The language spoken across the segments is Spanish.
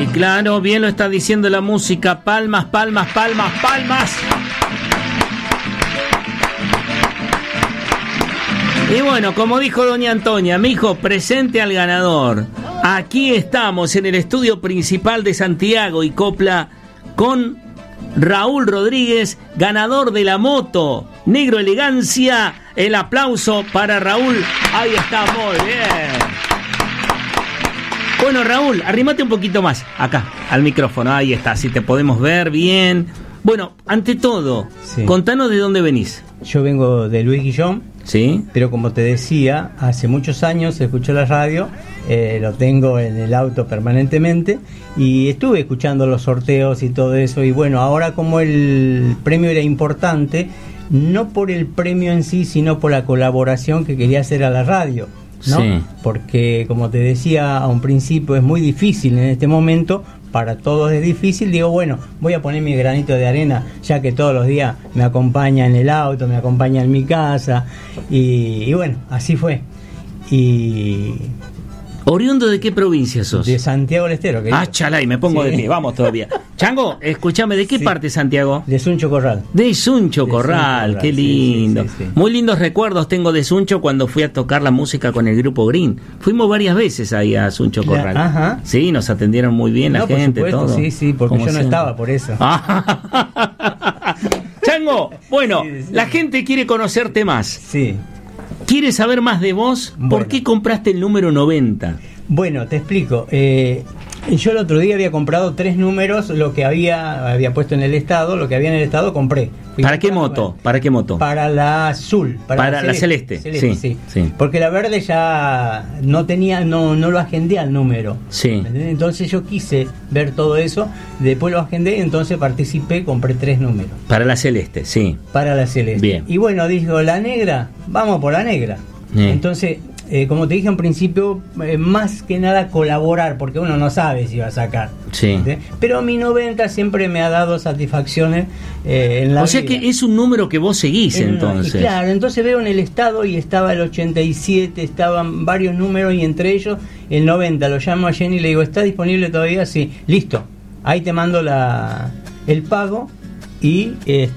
claro, bien lo está diciendo la música. Palmas, palmas, palmas, palmas. Y bueno, como dijo doña Antonia, mijo, presente al ganador. Aquí estamos en el estudio principal de Santiago y Copla con Raúl Rodríguez, ganador de la moto Negro Elegancia. El aplauso para Raúl. Ahí está, muy bien. Bueno, Raúl, arrímate un poquito más acá al micrófono. Ahí está, si te podemos ver bien. Bueno, ante todo, sí, contanos de dónde venís. Yo vengo de Luis Guillón. Sí. Pero como te decía, hace muchos años escuché la radio, lo tengo en el auto permanentemente y estuve escuchando los sorteos y todo eso. Y bueno, ahora como el premio era importante, no por el premio en sí, sino por la colaboración que quería hacer a la radio, ¿no? Sí. Porque como te decía a un principio, es muy difícil en este momento. Para todos es difícil, digo, bueno, voy a poner mi granito de arena, ya que todos los días me acompaña en el auto, me acompaña en mi casa, y bueno, así fue. Y... ¿Oriundo de qué provincia sos? De Santiago del Estero. Ah, chalay, me pongo de pie, vamos todavía. Chango, escúchame, ¿de qué parte, Santiago? De Suncho Corral. De Suncho Corral, qué lindo. Sí. Muy lindos recuerdos tengo de Suncho cuando fui a tocar la música con el grupo Green. Fuimos varias veces ahí a Suncho Corral. Ajá. Sí, nos atendieron muy bien la gente, por supuesto, todo. Sí, porque yo no estaba por eso. Chango, bueno, la gente quiere conocerte más. Sí. ¿Quieres saber más de vos? Bueno. ¿Por qué compraste el número 90? Bueno, te explico. Yo el otro día había comprado 3 números, lo que había puesto en el estado, lo que había en el estado compré. ¿Para qué moto? ¿Para qué moto? Para la azul. Para la celeste. Sí. Porque la verde ya no lo agendé al número. Sí. Entonces yo quise ver todo eso, después lo agendé y entonces participé, compré 3 números. Para la celeste, sí. Para la celeste. Bien. Y bueno, dijo, la negra, vamos por la negra. Entonces... como te dije en principio, más que nada colaborar, porque uno no sabe si va a sacar. Sí. Pero mi 90 siempre me ha dado satisfacciones en la vida. O sea que es un número que vos seguís entonces. Claro, entonces veo en el estado y estaba el 87, estaban varios números y entre ellos el 90. Lo llamo a Jenny y le digo, ¿está disponible todavía? Sí, listo. Ahí te mando el pago y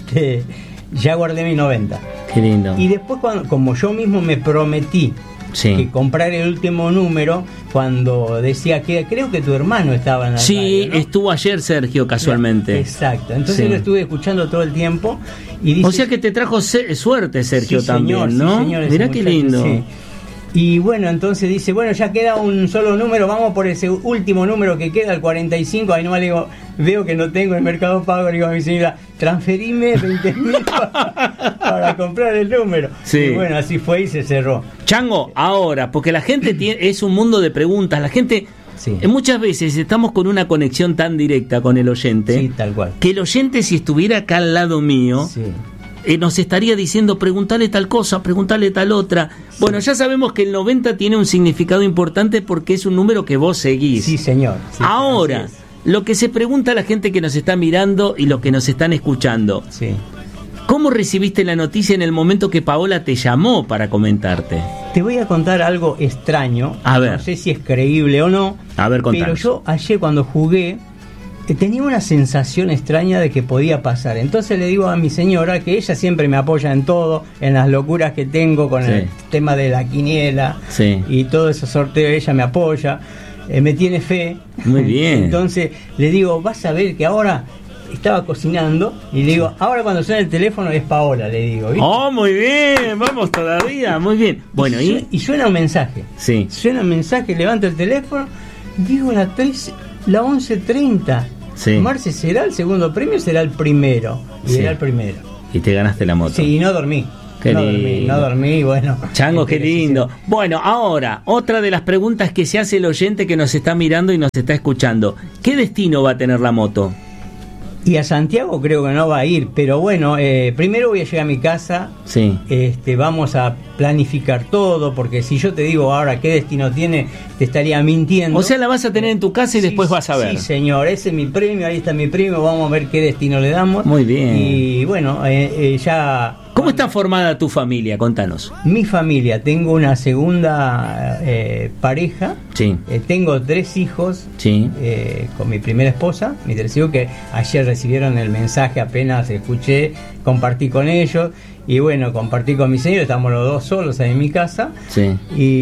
ya guardé mi 90. Qué lindo. Y después, como yo mismo me prometí, sí, que comprar el último número, cuando decía que creo que tu hermano estaba en la radio, ¿no? Estuvo ayer Sergio casualmente. Exacto, entonces lo estuve escuchando todo el tiempo y dice, o sea que te trajo suerte Sergio, sí, también, señor, ¿no? Sí, señor, mirá qué lindo. Sí. Y bueno, entonces dice, bueno, ya queda un solo número, vamos por ese último número que queda, el 45, ahí nomás le digo, veo que no tengo el Mercado Pago, le digo a mi señora, transferime 20.000 para comprar el número. Sí. Y bueno, así fue y se cerró. Chango, ahora, porque la gente es un mundo de preguntas, la gente... Sí. Muchas veces estamos con una conexión tan directa con el oyente, sí, tal cual, que el oyente, si estuviera acá al lado mío... Sí. Nos estaría diciendo, preguntale tal cosa, preguntale tal otra. Sí. Bueno, ya sabemos que el 90 tiene un significado importante porque es un número que vos seguís. Sí, señor. Sí, ahora, lo que se pregunta a la gente que nos está mirando y los que nos están escuchando. Sí. ¿Cómo recibiste la noticia en el momento que Paola te llamó para comentarte? Te voy a contar algo extraño. A ver. No sé si es creíble o no. A ver, contanos. Pero yo ayer cuando jugué, tenía una sensación extraña de que podía pasar. Entonces le digo a mi señora, que ella siempre me apoya en todo, en las locuras que tengo con el tema de la quiniela y todo ese sorteo, ella me apoya, me tiene fe. Muy bien. Entonces le digo, vas a ver que ahora... Estaba cocinando y le digo, ahora cuando suena el teléfono es Paola, le digo, ¿viste? Oh, muy bien, vamos todavía, muy bien. Bueno, y suena un mensaje. Sí. Suena un mensaje, levanto el teléfono, digo la 11:30. Sí. Marce, ¿será el segundo premio o será el primero? Y era el primero. Y te ganaste la moto. Sí, y no dormí. No dormí, bueno. Chango, qué lindo. Bueno, ahora, otra de las preguntas que se hace el oyente que nos está mirando y nos está escuchando. ¿Qué destino va a tener la moto? Y a Santiago creo que no va a ir, pero bueno, primero voy a llegar a mi casa. Sí. Vamos a planificar todo, porque si yo te digo ahora qué destino tiene, te estaría mintiendo. O sea, la vas a tener en tu casa y después vas a ver. Sí, señor, ese es mi premio, ahí está mi premio, vamos a ver qué destino le damos. Muy bien. Y bueno, ya... ¿Cómo está formada tu familia? Contanos. Mi familia, tengo una segunda pareja, Sí. Tengo 3 hijos, Sí. con mi primera esposa, mis 3 hijos que ayer recibieron el mensaje, apenas escuché, compartí con ellos, y bueno, compartí con mi señor, estamos los 2 solos ahí en mi casa, Sí.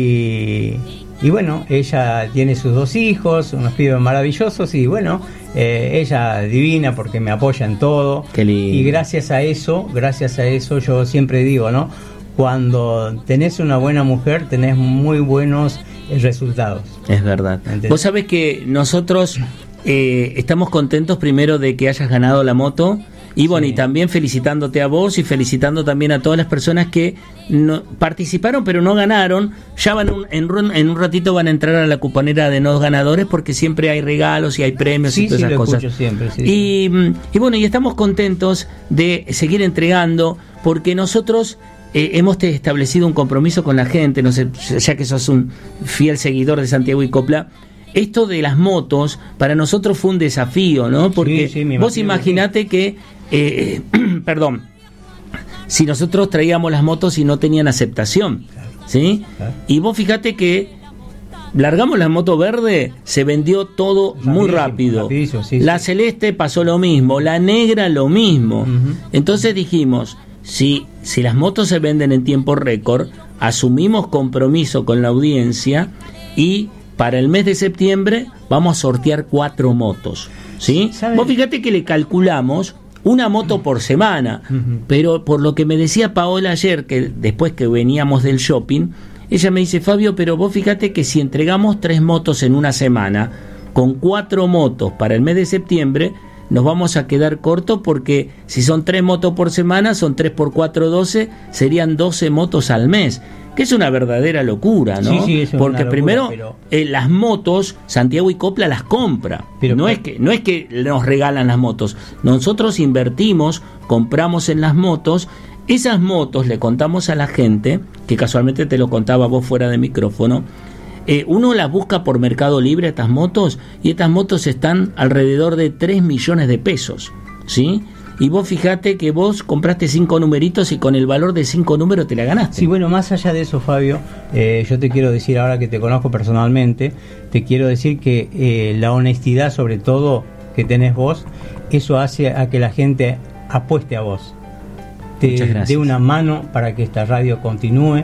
y bueno, ella tiene sus 2 hijos, unos pibes maravillosos, y bueno, ella divina porque me apoya en todo. Qué lindo. Y gracias a eso yo siempre digo, ¿no? Cuando tenés una buena mujer, tenés muy buenos resultados. Es verdad. ¿Entendés? Vos sabés que nosotros estamos contentos primero de que hayas ganado la moto. Y bueno, Sí. y también felicitándote a vos y felicitando también a todas las personas que no, participaron pero no ganaron. Ya van en un ratito van a entrar a la cuponera de no ganadores porque siempre hay regalos y hay premios y Sí, todas sí, esas lo cosas. escucho siempre. Sí, Y bueno, y estamos contentos de seguir entregando porque nosotros hemos establecido un compromiso con la gente, no sé, ya que sos un fiel seguidor de Santiago y Copla. Esto de las motos para nosotros fue un desafío, ¿no? Porque Sí, me vos imagino imaginate que perdón, si nosotros traíamos las motos y no tenían aceptación, ¿sí? Claro. Y vos fíjate que largamos la moto verde, se vendió todo muy rápido. Rapidísimo, sí, La sí. celeste pasó lo mismo, la negra lo mismo. Ujú. Entonces dijimos, si las motos se venden en tiempo récord, asumimos compromiso con la audiencia y para el mes de septiembre vamos a sortear 4 motos, ¿sí? ¿Sabe? Vos fíjate que le calculamos una moto por semana, Ujú. pero por lo que me decía Paola ayer, que después que veníamos del shopping, ella me dice, Fabio, pero vos fíjate que si entregamos 3 motos en una semana, con 4 motos para el mes de septiembre, nos vamos a quedar cortos porque si son 3 motos por semana, son 3 por 4, 12, serían 12 motos al mes, que es una verdadera locura, ¿no? Sí, sí, eso es porque una locura, primero pero- las motos, Santiago y Copla las compra, Pero- no es que nos regalan las motos, nosotros invertimos, compramos en las motos. Esas motos le contamos a la gente, que casualmente te lo contaba vos fuera de micrófono, uno las busca por Mercado Libre, estas motos, y estas motos están alrededor de 3 millones de pesos, ¿sí? Y vos fijate que vos compraste 5 numeritos y con el valor de 5 números te la ganaste. Sí, bueno, más allá de eso, Fabio, yo te quiero decir, ahora que te conozco personalmente, te quiero decir que la honestidad, sobre todo, que tenés vos, eso hace a que la gente apueste a vos. Te Muchas gracias. dé una mano para que esta radio continúe.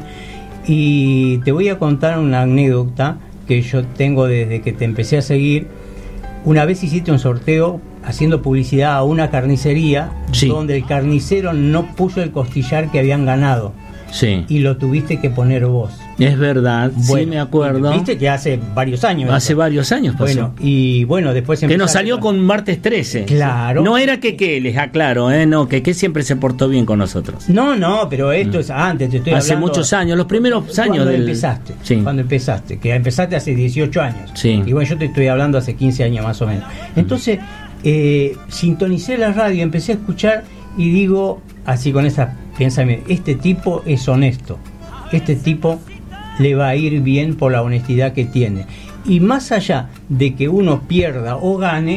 Y te voy a contar una anécdota que yo tengo desde que te empecé a seguir. Una vez hiciste un sorteo haciendo publicidad a una carnicería, Sí. donde el carnicero no puso el costillar que habían ganado Sí, y lo tuviste que poner vos. es verdad, sí Bueno, me acuerdo. Viste que hace varios años. Hace eso. varios años pasó. Bueno, y bueno, después Que nos empezaste salió con martes 13. Claro. No era que les aclaro, no, que siempre se portó bien con nosotros. No, pero esto es antes, te estoy Hace hablando. muchos años, los primeros años Cuando del... empezaste, Sí. cuando empezaste, que empezaste hace 18 años. Sí. Y bueno, yo te estoy hablando hace 15 años más o menos. Entonces, sintonicé la radio, empecé a escuchar y digo, así con esa pensamiento, este tipo es honesto, este tipo le va a ir bien por la honestidad que tiene. Y más allá de que uno pierda o gane,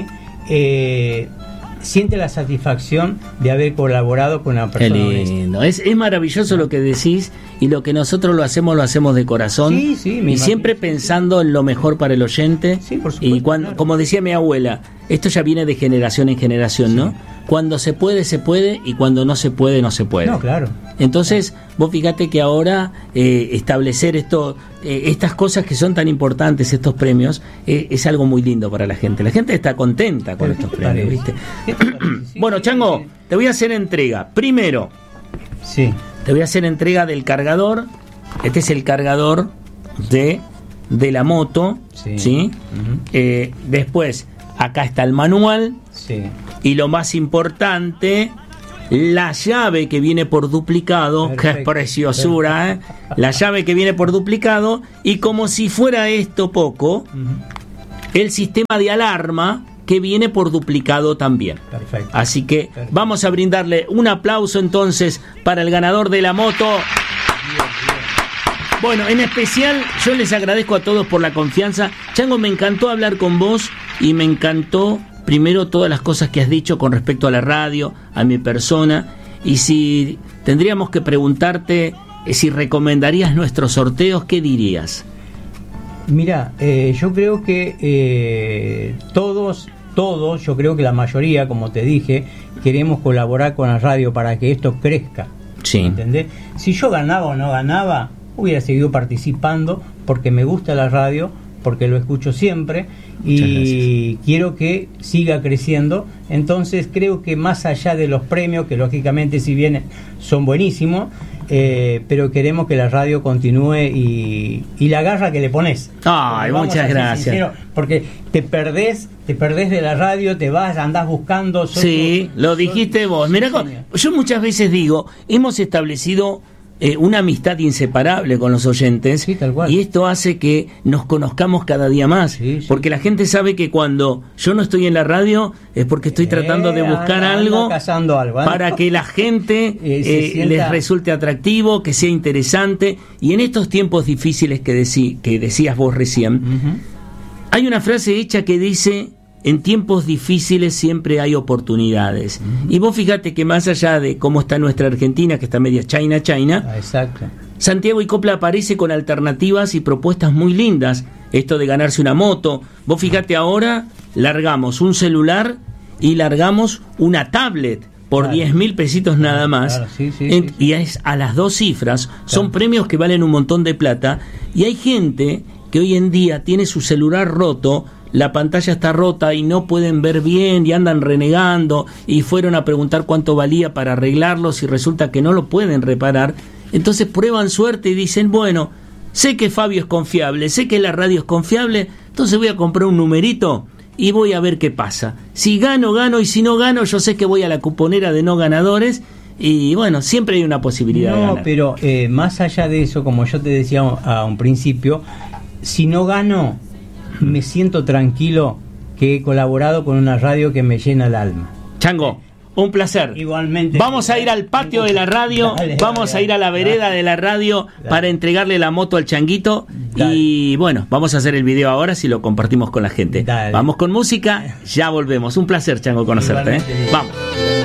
siente la satisfacción de haber colaborado con una Qué persona honesta. lindo. Es maravilloso lo que decís y lo que nosotros lo hacemos de corazón. Sí, sí, me y imagino. siempre pensando en lo mejor para el oyente. Sí, por supuesto, Y cuando, claro. como decía mi abuela, esto ya viene de generación en generación, ¿no? Cuando se puede y cuando no se puede, no se puede. No, claro. Entonces, vos fíjate que ahora establecer estas cosas que son tan importantes, estos premios, es algo muy lindo para la gente. La gente está contenta con ¿Pero estos qué te premios, parece? ¿viste? ¿Qué te parece? Sí, Bueno, sí, Chango, sí. te voy a hacer entrega. Primero, Sí. te voy a hacer entrega del cargador. Este es el cargador de la moto, Sí. ¿sí? Ujú. Después, acá está el manual. Sí. Y lo más importante, la llave que viene por duplicado, que es Perfecto. preciosura, ¿eh? La llave que viene por duplicado, y como si fuera esto poco, el sistema de alarma que viene por duplicado también. Perfecto. Así que Perfecto. vamos a brindarle un aplauso entonces para el ganador de la moto. Bueno, en especial yo les agradezco a todos por la confianza. Chango, me encantó hablar con vos y me encantó primero todas las cosas que has dicho con respecto a la radio, a mi persona, y si tendríamos que preguntarte si recomendarías nuestros sorteos, ¿qué dirías? Mira, yo creo que todos, yo creo que la mayoría, como te dije, queremos colaborar con la radio para que esto crezca. Sí. ¿Entendés? Si yo ganaba o no ganaba, hubiera seguido participando porque me gusta la radio, porque lo escucho siempre y quiero que siga creciendo. Entonces creo que más allá de los premios, que lógicamente si bien son buenísimos, pero queremos que la radio continúe y la garra que le pones. Ay, muchas gracias. Sincero, porque te perdés de la radio, te vas, andás buscando. Sí, lo dijiste vos. Mirá, yo muchas veces digo, hemos establecido una amistad inseparable con los oyentes, sí, tal cual. Y esto hace que nos conozcamos cada día más, sí. Porque la gente sabe que cuando yo no estoy en la radio es porque estoy tratando de buscar algo para que la gente les resulte atractivo, que sea interesante. Y en estos tiempos difíciles que decías vos recién, hay una frase hecha que dice: en tiempos difíciles siempre hay oportunidades. Y vos fíjate que más allá de cómo está nuestra Argentina, que está media China, exacto, Santiago y Copla aparece con alternativas y propuestas muy lindas. Esto de ganarse una moto. Vos fíjate, ahora largamos un celular y largamos una tablet por 10.000 pesitos nada más. Claro, sí, y es a las 2 cifras. Claro. Son premios que valen un montón de plata. Y hay gente que hoy en día tiene su celular roto, la pantalla está rota y no pueden ver bien y andan renegando y fueron a preguntar cuánto valía para arreglarlos y resulta que no lo pueden reparar. Entonces prueban suerte y dicen: bueno, sé que Fabio es confiable, sé que la radio es confiable, entonces voy a comprar un numerito y voy a ver qué pasa. Si gano, gano, y si no gano, yo sé que voy a la cuponera de no ganadores. Y bueno, siempre hay una posibilidad de ganar. No, pero más allá de eso, como yo te decía a un principio, si no gano, me siento tranquilo que he colaborado con una radio que me llena el alma. Chango, un placer. Igualmente. Vamos a ir al patio de la radio, vamos a ir a la vereda de la radio para entregarle la moto al Changuito. Y bueno, vamos a hacer el video ahora, si lo compartimos con la gente. Vamos con música, ya volvemos. Un placer, Chango, conocerte. Vamos.